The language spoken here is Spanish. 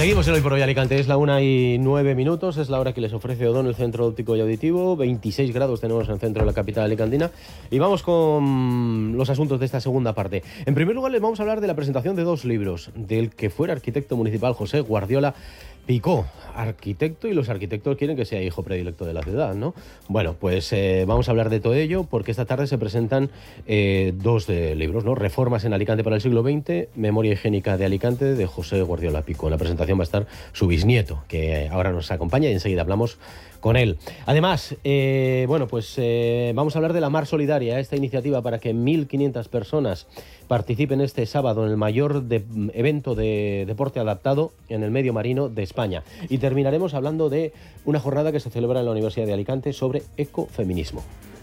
Seguimos en Hoy por Hoy Alicante, es la 1:09, es la hora que les ofrece Odón, el Centro Óptico y Auditivo. 26 grados tenemos en el centro de la capital alicantina y vamos con los asuntos de esta segunda parte. En primer lugar les vamos a hablar de la presentación de dos libros del que fuera arquitecto municipal José Guardiola Picó, arquitecto, y los arquitectos quieren que sea hijo predilecto de la ciudad, ¿no? Bueno, pues vamos a hablar de todo ello porque esta tarde se presentan dos libros, ¿no? Reformas en Alicante para el siglo XX, Memoria higiénica de Alicante, de José Guardiola Picó. En la presentación va a estar su bisnieto, que ahora nos acompaña y enseguida hablamos con él. Además, vamos a hablar de la Mar Solidaria, esta iniciativa para que 1.500 personas participen este sábado en el mayor evento de deporte adaptado en el medio marino de España. Y terminaremos hablando de una jornada que se celebra en la Universidad de Alicante sobre ecofeminismo.